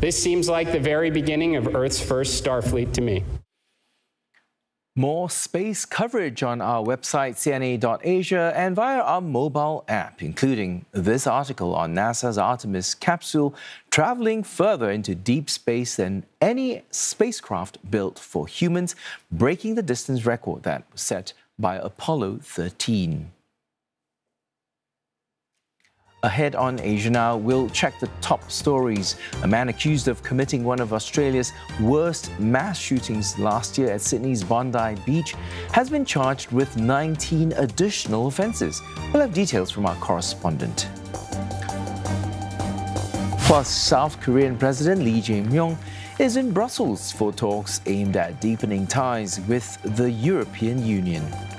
This seems like the very beginning of Earth's first Starfleet to me. More space coverage on our website, cna.asia, and via our mobile app, including this article on NASA's Artemis capsule traveling further into deep space than any spacecraft built for humans, breaking the distance record that was set by Apollo 13. Ahead on Asia Now, we'll check the top stories. A man accused of committing one of Australia's worst mass shootings last year at Sydney's Bondi Beach has been charged with 19 additional offences. We'll have details from our correspondent. Plus, South Korean President Lee Jae-myung is in Brussels for talks aimed at deepening ties with the European Union.